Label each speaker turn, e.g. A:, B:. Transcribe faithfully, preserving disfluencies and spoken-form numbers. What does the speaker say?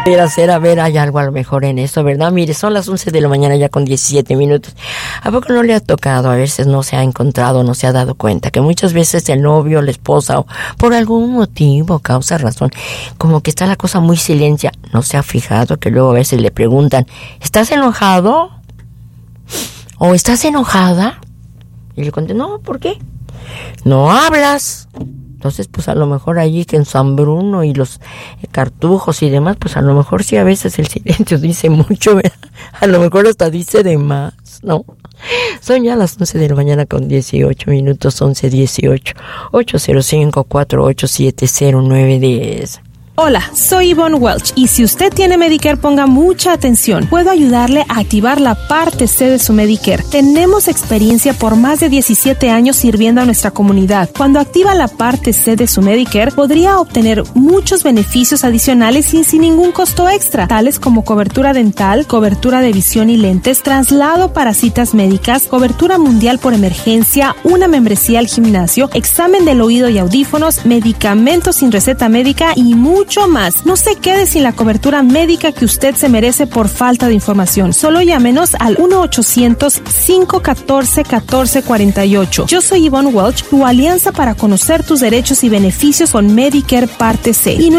A: Pero hacer, a ver, hay algo a lo mejor en eso, ¿verdad? Mire, son las once de la mañana ya con diecisiete minutos. ¿A poco no le ha tocado? A veces no se ha encontrado, no se ha dado cuenta que muchas veces el novio, la esposa, o por algún motivo, causa razón, como que está la cosa muy silencia. ¿No se ha fijado que luego a veces le preguntan, ¿estás enojado? ¿O estás enojada? Y le contesta, no, ¿por qué? No hablas. Entonces, pues a lo mejor allí que en San Bruno y los cartujos y demás, pues a lo mejor sí a veces el silencio dice mucho, ¿verdad? A lo mejor hasta dice de más, ¿no? Son ya las once de la mañana con dieciocho minutos, once dieciocho, ocho cero cinco, cuatro ocho siete, cero nueve diez.
B: Hola, soy Yvonne Welch y si usted tiene Medicare, ponga mucha atención. Puedo ayudarle a activar la parte C de su Medicare. Tenemos experiencia por más de diecisiete años sirviendo a nuestra comunidad. Cuando activa la parte C de su Medicare, podría obtener muchos beneficios adicionales y sin ningún costo extra, tales como cobertura dental, cobertura de visión y lentes, traslado para citas médicas, cobertura mundial por emergencia, una membresía al gimnasio, examen del oído y audífonos, medicamentos sin receta médica y mucho mucho más. No se quede sin la cobertura médica que usted se merece por falta de información. Solo llámenos al uno ochocientos, cinco uno cuatro, uno cuatro cuatro ocho. Yo soy Yvonne Welch, tu alianza para conocer tus derechos y beneficios con Medicare Parte C. Y